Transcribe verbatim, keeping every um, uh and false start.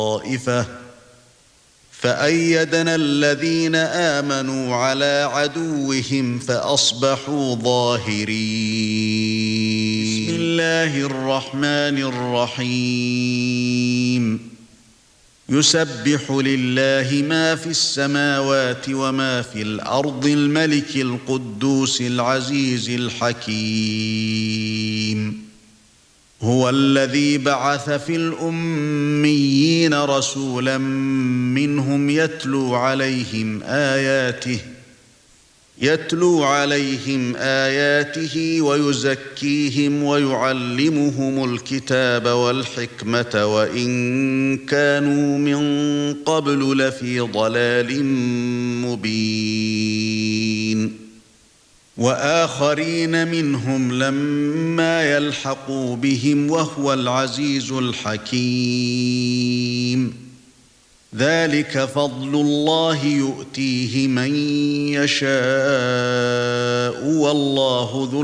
طائفة فأيدنا الذين آمنوا على عدوهم فأصبحوا ظاهرين. بسم الله الرحمن الرحيم. يسبح لله ما في السماوات وما في الأرض الملك القدوس العزيز الحكيم. هو الذي بعث في الأميين رسولا منهم يتلو عليهم آياته يتلو عليهم آياته ويزكيهم ويعلمهم الكتاب والحكمة وإن كانوا من قبل لفي ضلال مبين. وآخرين منهم لما يلحقوا بهم وهو العزيز الحكيم. ذلك فضل الله يؤتيه من يشاء والله ذو